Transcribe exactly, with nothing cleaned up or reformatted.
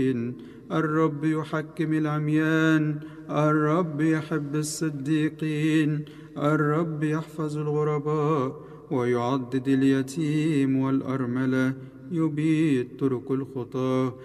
الرب يحكم العميان، الرب يحب الصديقين، الرب يحفظ الغرباء ويعضد اليتيم والأرملة، يبيد طرق الخطاة.